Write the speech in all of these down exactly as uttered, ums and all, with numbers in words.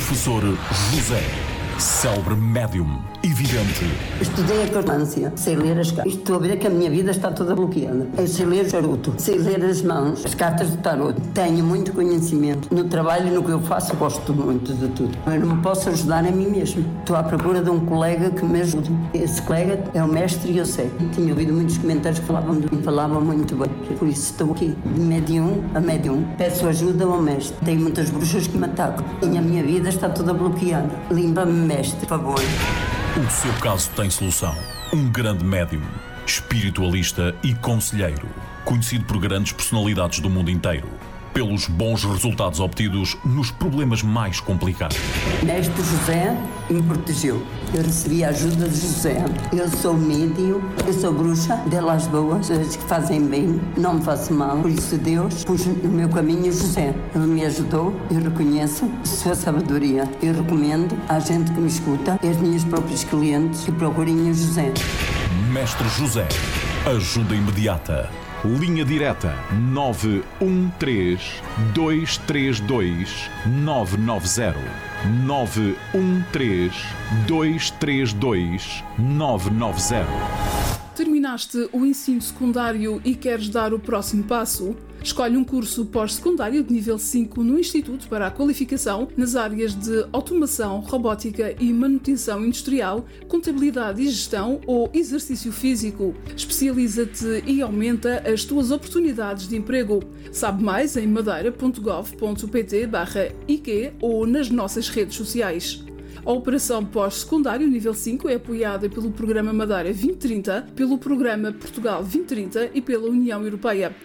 Professor José, célebre médium e vidente. Estudei a cartância, sei ler as cartas. Estou a ver que a minha vida está toda bloqueada. Eu sei ler o charuto, sei ler as mãos, as cartas do tarot. Tenho muito conhecimento. No trabalho e no que eu faço, gosto muito de tudo. Eu não me posso ajudar a mim mesmo. Estou à procura de um colega que me ajude. Esse colega é o mestre e eu sei. Tinha ouvido muitos comentários que falavam de mim, falavam muito bem. Por isso estou aqui, de médium a médium. Peço ajuda ao mestre. Tenho muitas bruxas que me atacam. E a minha vida está toda bloqueada. Limpa-me, mestre, por favor. O seu caso tem solução. Um grande médium, espiritualista e conselheiro, conhecido por grandes personalidades do mundo inteiro, pelos bons resultados obtidos nos problemas mais complicados. Mestre José me protegeu. Eu recebi a ajuda de José. Eu sou médium, eu sou bruxa, delas boas, as que fazem bem, não me faço mal. Por isso Deus pôs no meu caminho José. Ele me ajudou, eu reconheço sua sabedoria. Eu recomendo à gente que me escuta, aos meus próprios clientes, que procurem o José. Mestre José, ajuda imediata. Linha direta nove um três, dois três dois, nove nove zero. nove um três, dois três dois, nove nove zero. Terminaste o ensino secundário e queres dar o próximo passo? Escolhe um curso pós-secundário de nível cinco no Instituto para a Qualificação nas áreas de automação, robótica e manutenção industrial, contabilidade e gestão ou exercício físico. Especializa-te e aumenta as tuas oportunidades de emprego. Sabe mais em madeira ponto gov ponto pt barra I Q ou nas nossas redes sociais. A Operação Pós-Secundário Nível cinco é apoiada pelo Programa Madeira vinte trinta, pelo Programa Portugal vinte trinta e pela União Europeia.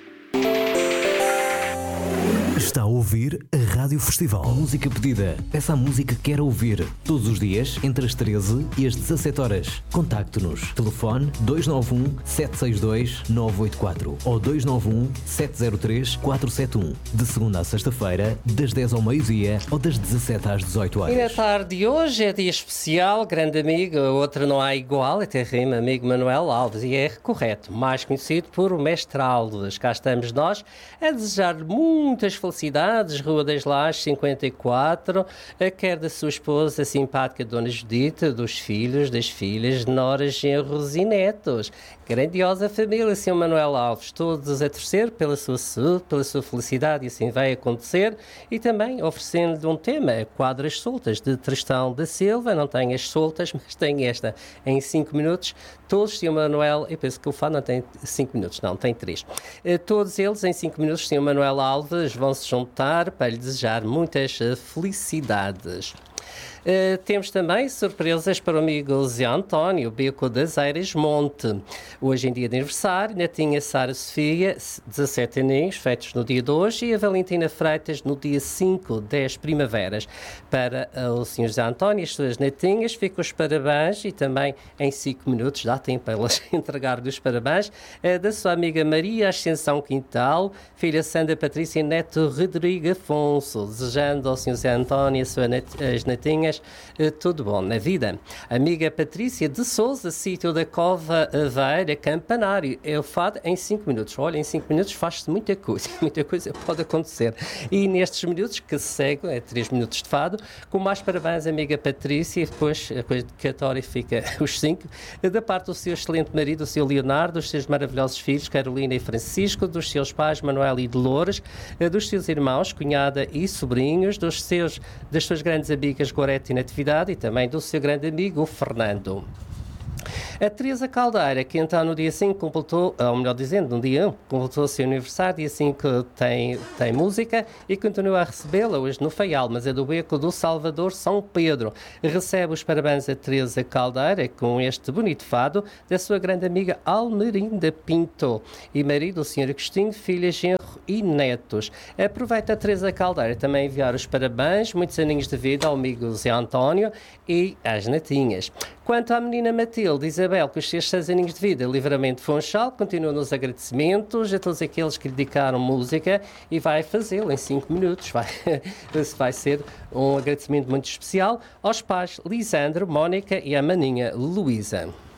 Está a ouvir a Rádio Festival. Música pedida. Peça a música que quer ouvir. Todos os dias, entre as treze e as dezassete horas. Contacte-nos. Telefone dois nove um, sete seis dois, nove oito quatro ou dois nove um, sete zero três, quatro sete um. De segunda a sexta-feira, das dez ao meio-dia ou das dezassete às dezoito horas. E na tarde de hoje é dia especial, grande amigo, outro não há igual, até rima, amigo Manuel Alves, e é correto, mais conhecido por o Mestre Alves. Cá estamos nós a desejar muitas felicidades. Rua das Lajes, cinquenta e quatro, a quer da sua esposa, a simpática Dona Judite, dos filhos, das filhas, noras, genros e netos. Grandiosa família, senhor Manuel Alves, todos a torcer pela sua saúde, pela sua felicidade, e assim vai acontecer. E também oferecendo-lhe um tema, Quadras Soltas, de Tristão da Silva. Não tem as soltas, mas tem esta em cinco minutos. Todos, senhor Manuel, eu penso que o fado não tem cinco minutos, não, tem três. Todos eles, em cinco minutos, senhor Manuel Alves, vão se juntar para lhe desejar muitas felicidades. Uh, temos também surpresas para o amigo Zé António, Beco das Eiras Monte. Hoje em dia de aniversário, netinha Sara Sofia, dezassete aninhos, feitos no dia de hoje, e a Valentina Freitas no dia cinco, dez primaveras. Para uh, o senhor Zé António e as suas netinhas, fico os parabéns e também em cinco minutos, dá tempo para elas entregar-lhe os parabéns, uh, da sua amiga Maria Ascensão Quintal, filha Sandra Patrícia e neto Rodrigo Afonso, desejando ao senhor Zé António e as suas net, as netinhas tudo bom na vida. Amiga Patrícia de Souza, sítio da Cova Aveira, Campanário. Eu fado em cinco minutos. Olha, em cinco minutos faz-se muita coisa. Muita coisa pode acontecer. E nestes minutos que se seguem, é três minutos de fado, com mais parabéns, amiga Patrícia, e depois a coisa dedicatória fica os cinco, da parte do seu excelente marido, o seu Leonardo, dos seus maravilhosos filhos, Carolina e Francisco, dos seus pais, Manuel e Dolores, dos seus irmãos, cunhada e sobrinhos, dos seus, das suas grandes amigas Gorete e Natividade, e também do seu grande amigo Fernando. A Teresa Caldeira, que então no dia cinco completou, ou melhor dizendo, no dia um, completou o seu aniversário, dia cinco tem, tem música e continua a recebê-la hoje no Faial, mas é do Beco do Salvador São Pedro. Recebe os parabéns a Teresa Caldeira com este bonito fado da sua grande amiga Almerinda Pinto e marido, o senhor Agostinho, filha, genro e netos. Aproveita a Teresa Caldeira também enviar os parabéns, muitos aninhos de vida ao amigo Zé António e às netinhas. Quanto à menina Matilde Isabel, com os seus seis aninhos de vida, Livramento Funchal, continua nos agradecimentos a todos aqueles que lhe dedicaram música e vai fazê-lo em cinco minutos. Vai, vai ser um agradecimento muito especial aos pais Lisandro, Mónica e à maninha Luísa.